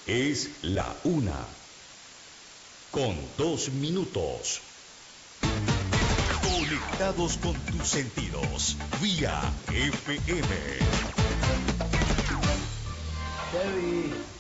Es la 1:02. Conectados con tus sentidos, vía FM. Chevy.